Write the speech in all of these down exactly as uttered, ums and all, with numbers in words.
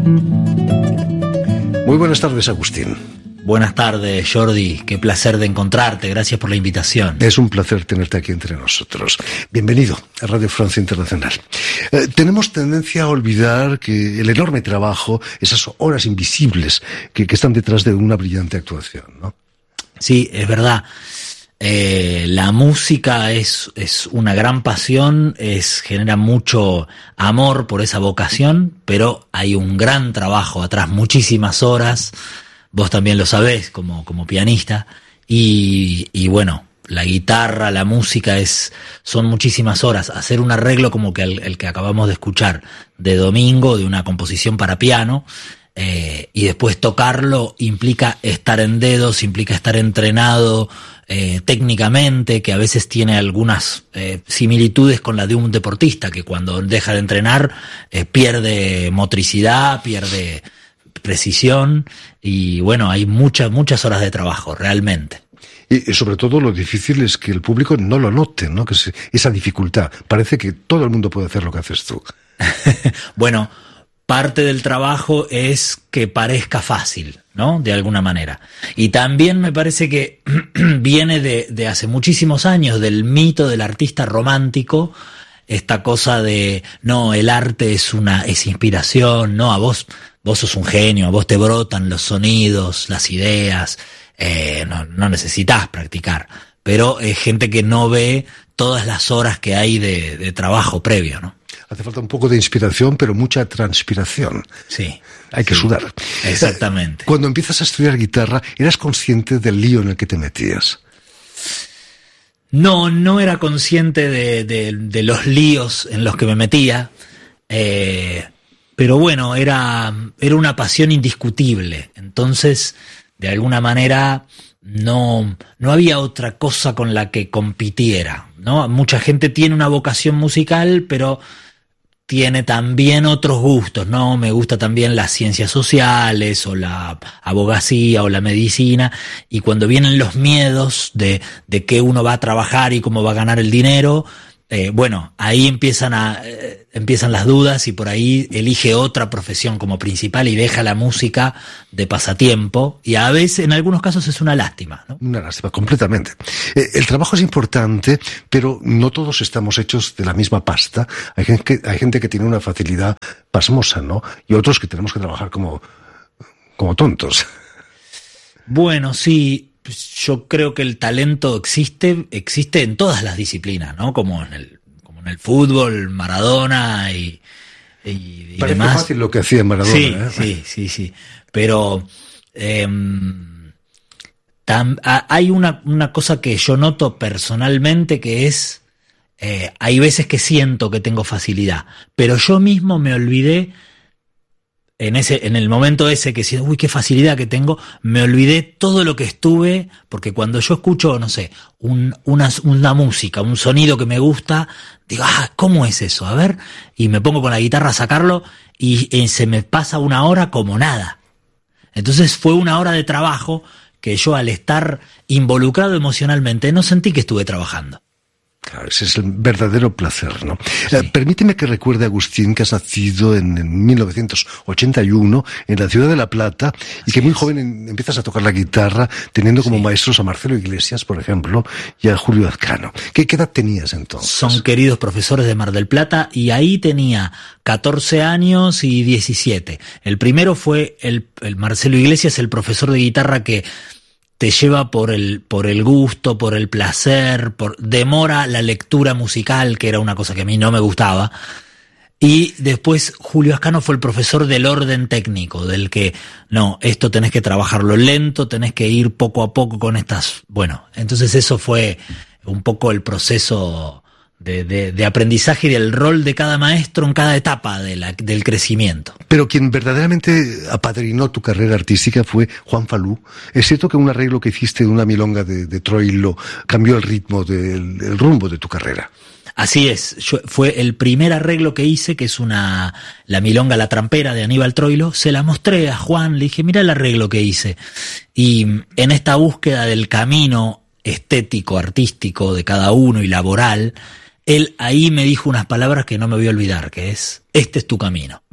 Muy buenas tardes, Agustín. Buenas tardes, Jordi. Qué placer de encontrarte. Gracias por la invitación. Es un placer tenerte aquí entre nosotros. Bienvenido a Radio Francia Internacional. Eh, tenemos tendencia a olvidar que el enorme trabajo, esas horas invisibles que, que están detrás de una brillante actuación, ¿no? Sí, es verdad. Eh, la música es, es una gran pasión, es, genera mucho amor por esa vocación, pero hay un gran trabajo atrás, muchísimas horas. Vos también lo sabés como, como pianista. Y, y bueno, la guitarra, la música es, son muchísimas horas. Hacer un arreglo como que el, el que acabamos de escuchar de Domingo, de una composición para piano, eh, y después tocarlo implica estar en dedos, implica estar entrenado, Eh, técnicamente, que a veces tiene algunas eh, similitudes con la de un deportista, que cuando deja de entrenar eh, pierde motricidad, pierde precisión, y bueno, hay muchas, muchas horas de trabajo, realmente. Y, y sobre todo lo difícil es que el público no lo note, ¿no? Que se, esa dificultad. Parece que todo el mundo puede hacer lo que haces tú. Bueno, parte del trabajo es que parezca fácil, ¿no? De alguna manera. Y también me parece que viene de, de hace muchísimos años, del mito del artista romántico, esta cosa de, no, el arte es una, es inspiración, no, a vos, vos sos un genio, a vos te brotan los sonidos, las ideas, eh, no, no necesitas practicar. Pero es gente que no ve todas las horas que hay de, de trabajo previo, ¿no? Hace falta un poco de inspiración, pero mucha transpiración. Sí. Hay que sí, sudar. Exactamente. Cuando empiezas a estudiar guitarra, ¿eras consciente del lío en el que te metías? No, no era consciente de, de, de los líos en los que me metía, eh, pero bueno, era, era una pasión indiscutible. Entonces, de alguna manera, no, no había otra cosa con la que compitiera, ¿no? Mucha gente tiene una vocación musical, pero tiene también otros gustos, ¿no? Me gusta también las ciencias sociales o la abogacía o la medicina, y cuando vienen los miedos de, de qué uno va a trabajar y cómo va a ganar el dinero, eh, bueno, ahí empiezan a eh, empiezan las dudas, y por ahí elige otra profesión como principal y deja la música de pasatiempo, y a veces, en algunos casos, es una lástima, ¿no? Una lástima, completamente. Eh, el trabajo es importante, pero no todos estamos hechos de la misma pasta. Hay gente que, hay gente que tiene una facilidad pasmosa, ¿no? Y otros que tenemos que trabajar como, como tontos. Bueno, sí. Yo creo que el talento existe, existe en todas las disciplinas, ¿no? Como en el, como en el fútbol, Maradona y, y, y Parece demás. fácil lo que hacía Maradona, sí, ¿eh? Sí, sí, sí. Pero eh, tam, a, hay una, una cosa que yo noto personalmente, que es, eh, hay veces que siento que tengo facilidad, pero yo mismo me olvidé. En ese, en el momento ese que siento, uy, qué facilidad que tengo, me olvidé todo lo que estuve, porque cuando yo escucho, no sé, un, una, una música, un sonido que me gusta, digo, ah, ¿cómo es eso? A ver, y me pongo con la guitarra a sacarlo, y, y se me pasa una hora como nada. Entonces fue una hora de trabajo que yo, al estar involucrado emocionalmente, no sentí que estuve trabajando. Claro, ese es el verdadero placer, ¿no? Sí. Eh, permíteme que recuerde, Agustín, que has nacido en, en mil novecientos ochenta y uno en la ciudad de La Plata, y que muy joven en, empiezas a tocar la guitarra, teniendo como sí. maestros a Marcelo Iglesias, por ejemplo, y a Julio Azcano. ¿Qué, qué edad tenías entonces? Son queridos profesores de Mar del Plata, y ahí tenía catorce años y diecisiete. El primero fue el, el Marcelo Iglesias, el profesor de guitarra que te lleva por el, por el gusto, por el placer, por, demora la lectura musical, que era una cosa que a mí no me gustaba. Y después Julio Azcano fue el profesor del orden técnico, del que, no, esto tenés que trabajarlo lento, tenés que ir poco a poco con estas, bueno, entonces eso fue un poco el proceso de, de, de aprendizaje y del rol de cada maestro en cada etapa de la, del crecimiento. Pero quien verdaderamente apadrinó tu carrera artística fue Juan Falú. ¿Es cierto que un arreglo que hiciste de una milonga de, de Troilo cambió el ritmo, del el rumbo de tu carrera? Así es, yo, fue el primer arreglo que hice, que es una la milonga La Trampera de Aníbal Troilo. Se la mostré a Juan, le dije, mira el arreglo que hice. Y en esta búsqueda del camino estético, artístico de cada uno y laboral, él ahí me dijo unas palabras que no me voy a olvidar, que es, este es tu camino.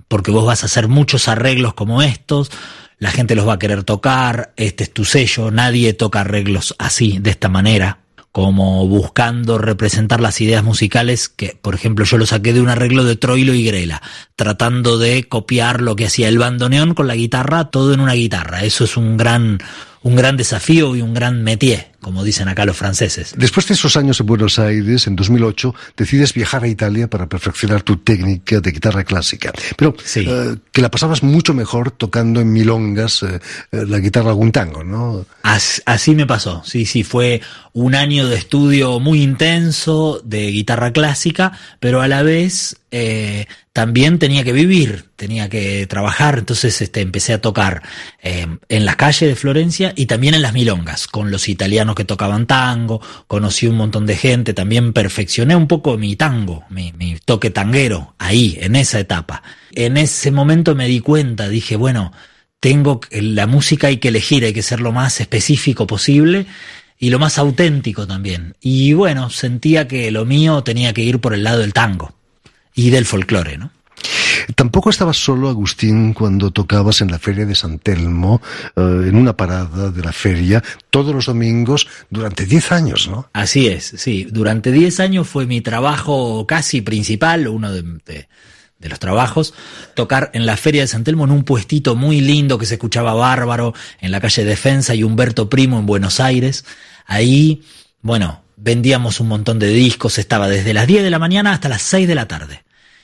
porque vos vas a hacer muchos arreglos como estos, la gente los va a querer tocar, este es tu sello, nadie toca arreglos así, de esta manera, como buscando representar las ideas musicales que, por ejemplo, yo lo saqué de un arreglo de Troilo y Grela, tratando de copiar lo que hacía el bandoneón con la guitarra, todo en una guitarra. Eso es un gran, un gran desafío y un gran métier, como dicen acá los franceses. Después de esos años en Buenos Aires, en dos mil ocho, decides viajar a Italia para perfeccionar tu técnica de guitarra clásica. Pero sí. eh, que la pasabas mucho mejor tocando en milongas eh, la guitarra algún tango, ¿no? As, así me pasó, sí, sí, fue un año de estudio muy intenso de guitarra clásica, pero a la vez eh, también tenía que vivir, tenía que trabajar, entonces este, empecé a tocar eh, en las calles de Florencia y también en las milongas, con los italianos que tocaban tango, conocí un montón de gente, también perfeccioné un poco mi tango, mi, mi toque tanguero, ahí, en esa etapa. En ese momento me di cuenta, dije, bueno, tengo la música hay que elegir, hay que ser lo más específico posible y lo más auténtico también. Y bueno, sentía que lo mío tenía que ir por el lado del tango y del folclore, ¿no? Tampoco estabas solo, Agustín, cuando tocabas en la Feria de San Telmo, eh, en una parada de la feria, todos los domingos, durante diez años, ¿no? Así es, sí. Durante diez años fue mi trabajo casi principal, uno de, de, de los trabajos, tocar en la Feria de San Telmo en un puestito muy lindo que se escuchaba bárbaro, en la calle Defensa y Humberto Primo en Buenos Aires. Ahí, bueno, vendíamos un montón de discos, estaba desde las diez de la mañana hasta las seis de la tarde.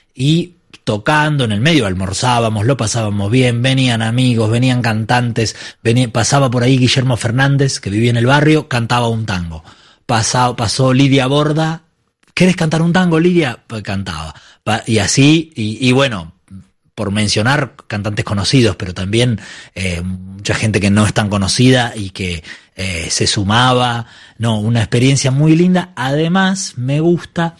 Y tocando en el medio, almorzábamos, lo pasábamos bien, venían amigos, venían cantantes, venía, pasaba por ahí Guillermo Fernández, que vivía en el barrio, cantaba un tango. Pasó, pasó Lidia Borda, ¿querés cantar un tango, Lidia? Pues cantaba. Y así, y, y bueno, por mencionar cantantes conocidos, pero también eh, mucha gente que no es tan conocida y que eh, se sumaba. No, una experiencia muy linda. Además, me gusta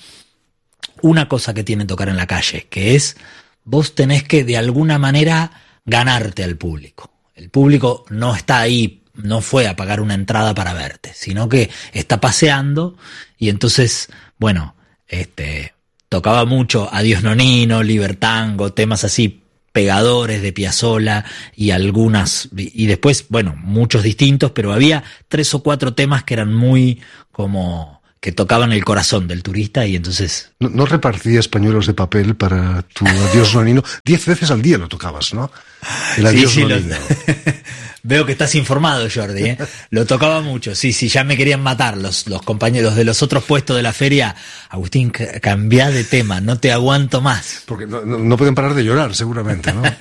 una cosa que tiene tocar en la calle, que es vos tenés que de alguna manera ganarte al público. El público no está ahí, no fue a pagar una entrada para verte, sino que está paseando y entonces, bueno, este, tocaba mucho Adiós Nonino, Libertango, temas así pegadores de Piazzolla y algunas, y después, bueno, muchos distintos, pero había tres o cuatro temas que eran muy como que tocaban el corazón del turista y entonces... ¿No, no repartías pañuelos de papel para tu Adiós Nonino? Diez veces al día lo tocabas, ¿no? El Adiós sí, sí, Nonino. Lo... Veo que estás informado, Jordi, ¿eh? Lo tocaba mucho, sí, sí, ya me querían matar los, los compañeros de los otros puestos de la feria. Agustín, cambiá de tema, no te aguanto más. Porque no, no, no pueden parar de llorar, seguramente, ¿no?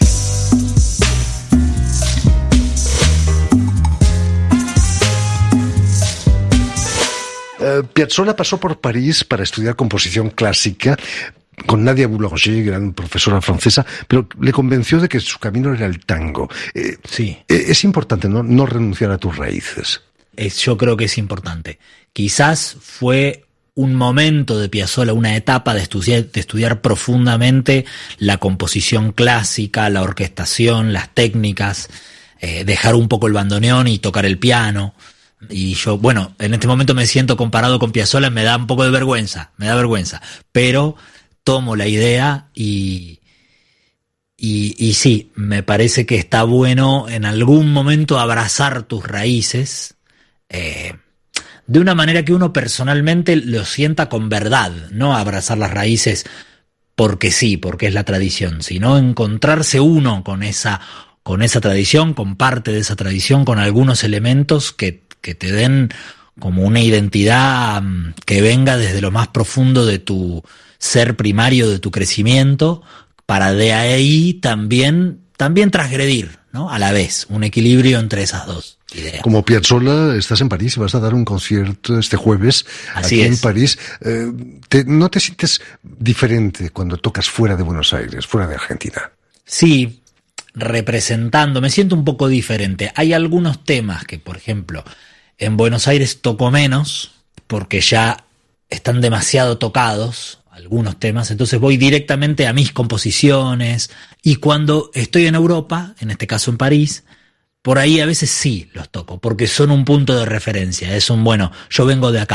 Uh, Piazzolla pasó por París para estudiar composición clásica con Nadia Boulanger, gran profesora francesa, pero le convenció de que su camino era el tango. Eh, sí. Eh, es importante, ¿no? No renunciar a tus raíces. Es, yo creo que es importante. Quizás fue un momento de Piazzolla, una etapa de estudiar, de estudiar profundamente la composición clásica, la orquestación, las técnicas, eh, dejar un poco el bandoneón y tocar el piano. Y yo, bueno, en este momento me siento comparado con Piazzolla, me da un poco de vergüenza, me da vergüenza, pero tomo la idea y, y, y sí, me parece que está bueno en algún momento abrazar tus raíces, eh, de una manera que uno personalmente lo sienta con verdad, no abrazar las raíces porque sí, porque es la tradición, sino encontrarse uno con esa, con esa tradición, con parte de esa tradición, con algunos elementos que que te den como una identidad que venga desde lo más profundo de tu ser primario, de tu crecimiento, para de ahí también, también transgredir, ¿no? A la vez, un equilibrio entre esas dos ideas. Como Piazzolla, estás en París y vas a dar un concierto este jueves Así aquí es. en París. Eh, te, ¿No te sientes diferente cuando tocas fuera de Buenos Aires, fuera de Argentina? Sí, representando, me siento un poco diferente. Hay algunos temas que, por ejemplo, en Buenos Aires toco menos porque ya están demasiado tocados algunos temas, entonces voy directamente a mis composiciones y cuando estoy en Europa, en este caso en París, por ahí a veces sí los toco porque son un punto de referencia, es un bueno, yo vengo de acá,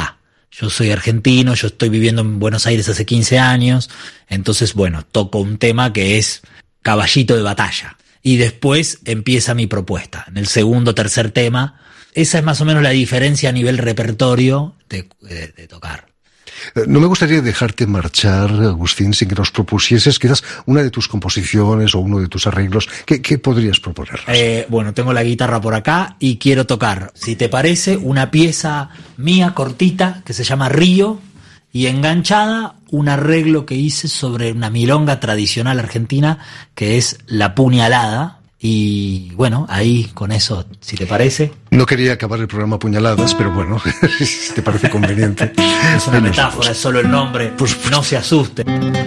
yo soy argentino, yo estoy viviendo en Buenos Aires hace quince años, entonces, bueno, toco un tema que es caballito de batalla. Y después empieza mi propuesta. En el segundo, tercer tema, esa es más o menos la diferencia a nivel repertorio de, de, de tocar. No me gustaría dejarte marchar, Agustín, sin que nos propusieses quizás una de tus composiciones o uno de tus arreglos. ¿Qué, qué podrías proponernos? Eh, bueno, tengo la guitarra por acá y quiero tocar, si te parece, una pieza mía cortita que se llama Río, y enganchada un arreglo que hice sobre una milonga tradicional argentina que es La Puñalada. Y bueno, ahí con eso, si te parece. No quería acabar el programa a puñaladas, pero bueno, si te parece conveniente. Es una metáfora, es solo el nombre, pues, no se asuste.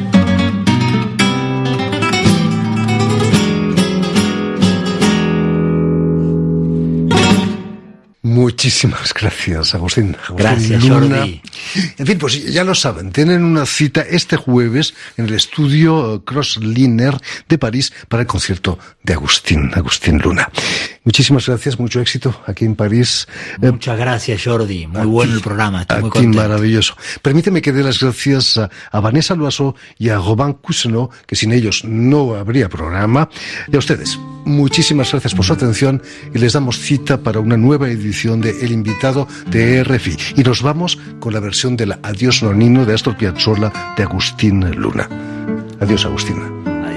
Muchísimas gracias, Agustín. Agustín Gracias, Luna. Jordi. En fin, pues ya lo saben, tienen una cita este jueves en el estudio Crossliner de París para el concierto de Agustín, Agustín Luna. Muchísimas gracias, mucho éxito aquí en París. Muchas gracias, Jordi. Muy bueno el programa, estoy muy Aquí contento. Maravilloso. Permíteme que dé las gracias a, a Vanessa Loiseau y a Robin Cousineau, que sin ellos no habría programa. Y a ustedes, muchísimas gracias por su atención y les damos cita para una nueva edición de El Invitado de R F I. Y nos vamos con la versión del Adiós Nonino de Astor Piazzolla de Agustín Luna. Adiós, Agustín.